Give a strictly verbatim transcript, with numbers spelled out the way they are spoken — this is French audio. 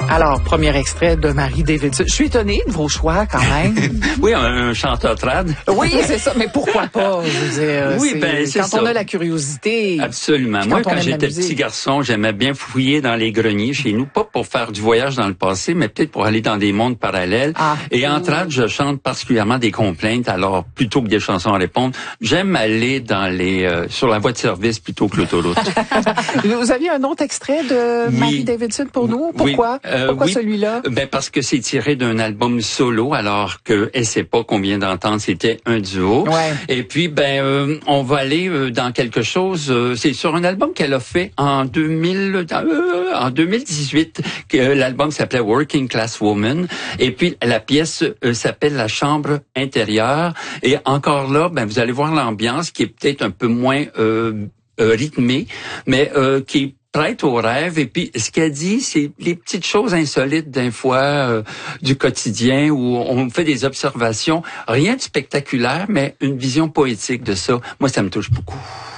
Alors, premier extrait de Marie Davidson. Je suis étonnée de vos choix, quand même. Oui, un, un chanteur trad. Oui, c'est ça. Mais pourquoi pas? Je veux dire, oui, c'est, ben, c'est quand ça. on a la curiosité. Absolument. Moi, quand, quand j'étais petit garçon, j'aimais bien fouiller dans les greniers chez nous, pas pour faire du voyage dans le passé, mais peut-être pour aller dans des mondes parallèles. Ah, Et en trad, je chante particulièrement des complaintes. Alors, plutôt que des chansons à répondre, j'aime aller dans les euh, sur la voie de service plutôt que l'autoroute. Vous aviez un autre extrait de oui. Marie Davidson pour nous? Pourquoi? Oui. Euh, Pourquoi oui. celui-là? Ben parce que c'est tiré d'un album solo, alors que elle sait pas qu'on vient d'entendre, c'était un duo. Ouais. Et puis ben euh, on va aller euh, dans quelque chose. Euh, c'est sur un album qu'elle a fait en deux mille, euh, en deux mille dix-huit. Que l'album s'appelait Working Class Woman. Et puis la pièce euh, s'appelle La Chambre intérieure. Et encore là, ben vous allez voir l'ambiance qui est peut-être un peu moins euh, euh, rythmée, mais euh, qui est prête au rêve. Et puis, ce qu'elle dit, c'est les petites choses insolites d'un fois euh, du quotidien où on fait des observations. Rien de spectaculaire, mais une vision poétique de ça. Moi, ça me touche beaucoup.